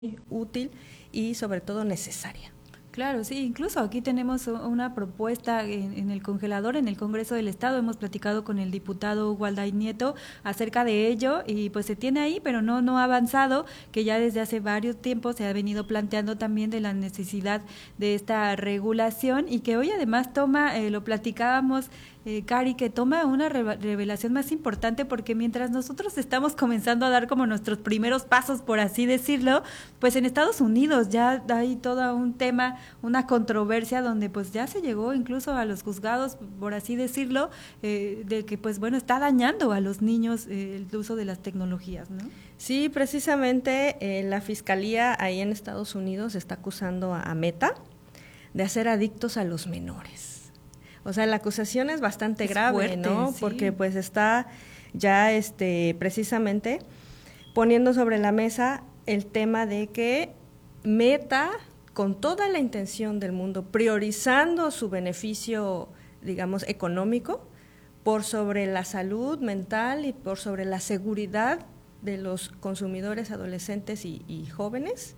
útil y sobre todo necesaria. Claro, sí, incluso aquí tenemos una propuesta en el congelador, en el Congreso del Estado. Hemos platicado con el diputado Walday Nieto acerca de ello y pues se tiene ahí, pero no ha avanzado, que ya desde hace varios tiempos se ha venido planteando también de la necesidad de esta regulación y que hoy además toma, lo platicábamos, Cari, que toma una revelación más importante porque mientras nosotros estamos comenzando a dar como nuestros primeros pasos, por así decirlo, pues en Estados Unidos ya hay todo un tema, una controversia donde pues ya se llegó incluso a los juzgados, por así decirlo, de que pues bueno, está dañando a los niños el uso de las tecnologías, ¿no? Sí, precisamente la Fiscalía ahí en Estados Unidos está acusando a Meta de hacer adictos a los menores. O sea, la acusación es bastante grave, fuerte, ¿no? Sí. Porque pues está ya precisamente poniendo sobre la mesa el tema de que Meta, con toda la intención del mundo, priorizando su beneficio, digamos, económico, por sobre la salud mental y por sobre la seguridad de los consumidores adolescentes y jóvenes,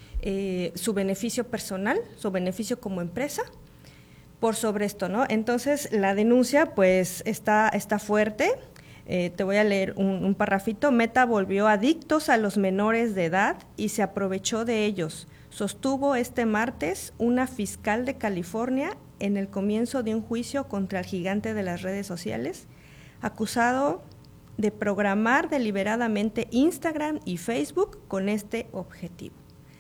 su beneficio personal, su beneficio como empresa, por sobre esto, ¿no? Entonces, la denuncia, pues, está fuerte. Te voy a leer un parrafito. Meta volvió adictos a los menores de edad y se aprovechó de ellos. Sostuvo este martes una fiscal de California en el comienzo de un juicio contra el gigante de las redes sociales, acusado de programar deliberadamente Instagram y Facebook con este objetivo.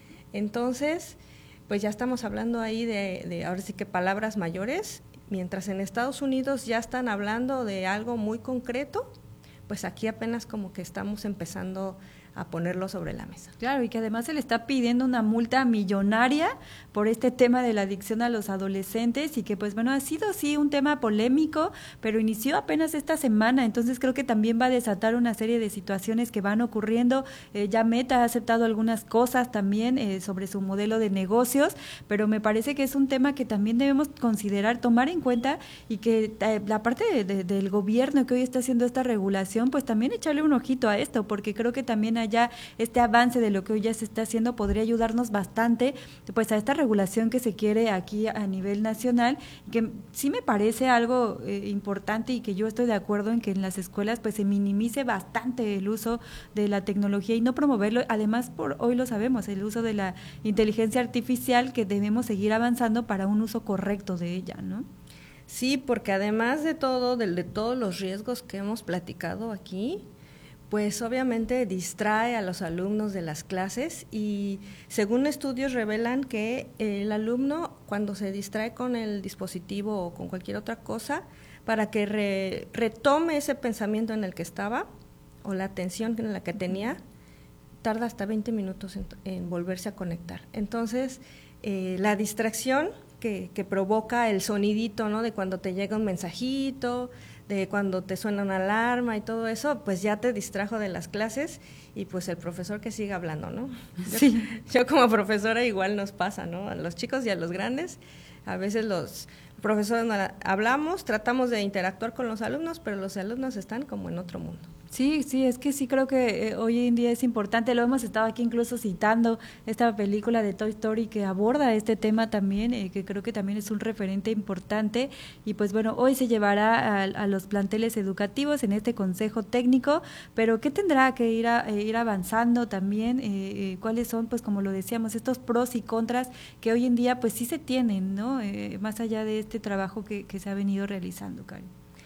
Entonces, pues ya estamos hablando ahí de ahora sí que palabras mayores, mientras en Estados Unidos ya están hablando de algo muy concreto, pues aquí apenas como que estamos empezando a ponerlo sobre la mesa. Claro, y que además se le está pidiendo una multa millonaria por este tema de la adicción a los adolescentes y que pues bueno, ha sido sí un tema polémico, pero inició apenas esta semana, entonces creo que también va a desatar una serie de situaciones que van ocurriendo. Ya Meta ha aceptado algunas cosas también sobre su modelo de negocios, pero me parece que es un tema que también debemos considerar, tomar en cuenta y que la parte del gobierno que hoy está haciendo esta regulación, pues también echarle un ojito a esto, porque creo que también ya este avance de lo que hoy ya se está haciendo podría ayudarnos bastante pues a esta regulación que se quiere aquí a nivel nacional, que sí me parece algo importante y que yo estoy de acuerdo en que en las escuelas pues se minimice bastante el uso de la tecnología y no promoverlo. Además, por hoy lo sabemos, el uso de la inteligencia artificial, que debemos seguir avanzando para un uso correcto de ella, ¿no? Sí, porque además de todo, de todos los riesgos que hemos platicado aquí, pues obviamente distrae a los alumnos de las clases y según estudios revelan que el alumno cuando se distrae con el dispositivo o con cualquier otra cosa, para que retome ese pensamiento en el que estaba o la atención en la que tenía, tarda hasta 20 minutos en volverse a conectar. Entonces, la distracción que provoca el sonidito, ¿no? De cuando te llega un mensajito, de cuando te suena una alarma y todo eso, pues ya te distrajo de las clases y pues el profesor que siga hablando, ¿no? Sí. Yo como profesora igual nos pasa, ¿no? A los chicos y a los grandes, a veces los profesores hablamos, tratamos de interactuar con los alumnos, pero los alumnos están como en otro mundo. Sí, es que sí creo que hoy en día es importante, lo hemos estado aquí incluso citando, esta película de Toy Story que aborda este tema también, que creo que también es un referente importante y pues bueno, hoy se llevará a los planteles educativos en este consejo técnico, pero ¿qué tendrá que ir avanzando también? ¿Cuáles son, pues como lo decíamos, estos pros y contras que hoy en día pues sí se tienen, ¿no? Más allá de este trabajo que se ha venido realizando, Cari.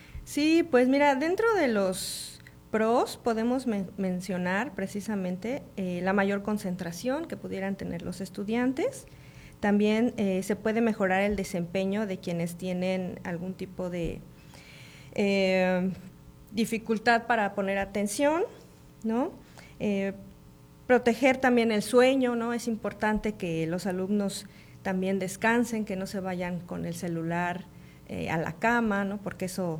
Sí, pues mira, dentro de los pros podemos mencionar precisamente la mayor concentración que pudieran tener los estudiantes. También se puede mejorar el desempeño de quienes tienen algún tipo de dificultad para poner atención, ¿no? Proteger también el sueño, ¿no? Es importante que los alumnos también descansen, que no se vayan con el celular a la cama, ¿no? Porque eso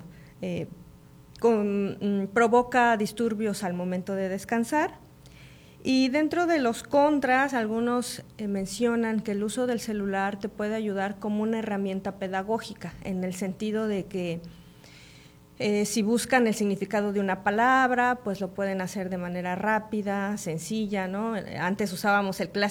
provoca disturbios al momento de descansar. Y dentro de los contras, algunos mencionan que el uso del celular te puede ayudar como una herramienta pedagógica, en el sentido de que Si buscan el significado de una palabra, pues lo pueden hacer de manera rápida, sencilla, ¿no? Antes usábamos el